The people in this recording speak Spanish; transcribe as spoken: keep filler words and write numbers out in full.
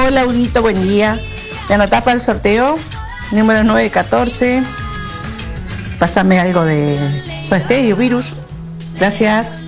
Hola, Huguito, buen día. ¿Me anotás para el sorteo? Número nueve catorce. Pásame algo de Soda Stereo, Virus. Gracias.